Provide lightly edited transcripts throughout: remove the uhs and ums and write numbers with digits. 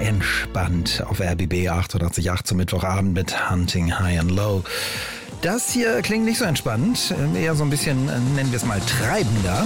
entspannt auf RBB 88.8 zum Mittwochabend mit Hunting High and Low. Das hier klingt nicht so entspannt, eher so ein bisschen, nennen wir es mal, treibender.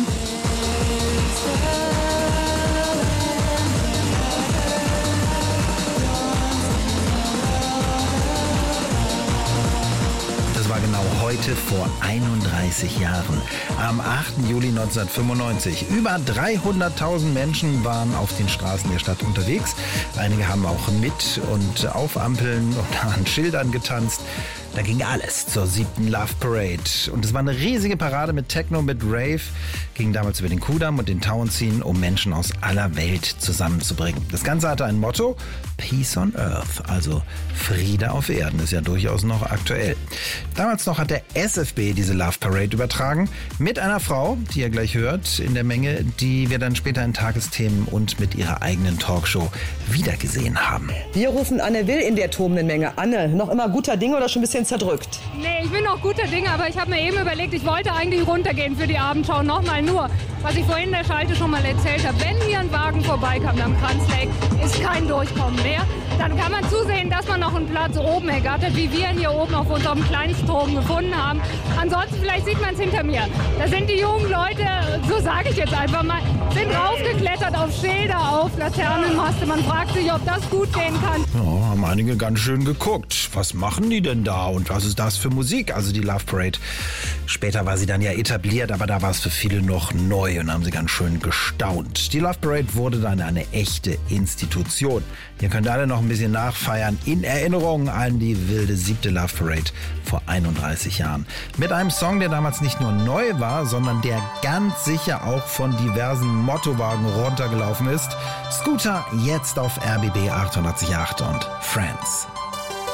Genau heute vor 31 Jahren, am 8. Juli 1995. Über 300.000 Menschen waren auf den Straßen der Stadt unterwegs. Einige haben auch mit und auf Ampeln und an Schildern getanzt. Da ging alles zur 7. Love Parade. Und es war eine riesige Parade mit Techno, mit Rave. Ging damals über den Kudamm und den Tauentziehen, um Menschen aus aller Welt zusammenzubringen. Das Ganze hatte ein Motto: Peace on Earth, also Friede auf Erden. Ist ja durchaus noch aktuell. Damals noch hat der SFB diese Love Parade übertragen. Mit einer Frau, die ihr gleich hört, in der Menge, die wir dann später in Tagesthemen und mit ihrer eigenen Talkshow wiedergesehen haben. Wir rufen Anne Will in der tobenden Menge. Anne, noch immer guter Dinge oder schon ein bisschen zerdrückt? Nee, ich bin noch guter Dinge, aber ich habe mir eben überlegt, ich wollte eigentlich runtergehen für die Abendschau. Nochmal nur, was ich vorhin in der Schalte schon mal erzählt habe. Wenn hier ein Wagen vorbeikommt am Kranzlake, ist kein Durchkommen mehr. Dann kann man zusehen, dass man noch einen Platz oben ergattert, wie wir ihn hier oben auf unserem Kleinstturm gefunden haben. Ansonsten, vielleicht sieht man es hinter mir. Da sind die jungen Leute, so sage ich jetzt einfach mal, sind raufgeklettert auf Schilder, auf Laternenmaste. Man fragt sich, ob das gut gehen kann. Ja, haben einige ganz schön geguckt. Was machen die denn da und was ist das für Musik? Also die Love Parade. Später war sie dann ja etabliert, aber da war es für viele noch neu und haben sie ganz schön gestaunt. Die Love Parade wurde dann eine echte Institution. Ihr könnt alle noch ein bisschen nachfeiern in Erinnerung an die wilde 7. Love Parade vor 31 Jahren. Mit einem Song, der damals nicht nur neu war, sondern der ganz sicher auch von diversen Mottowagen runtergelaufen ist. Scooter jetzt auf RBB 88.8 und Friends.